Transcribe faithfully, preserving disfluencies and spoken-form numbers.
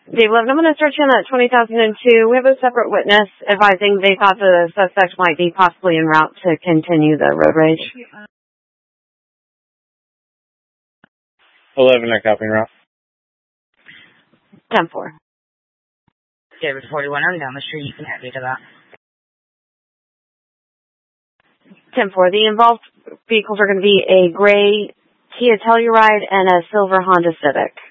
Dave eleven, I'm going to start you on that twenty thousand two. We have a separate witness advising they thought the suspect might be possibly en route to continue the road rage. eleven, they're copying route. ten four. David forty-one, I'm down the street. You can add me to that. ten four. The involved vehicles are going to be a gray Kia Telluride and a silver Honda Civic.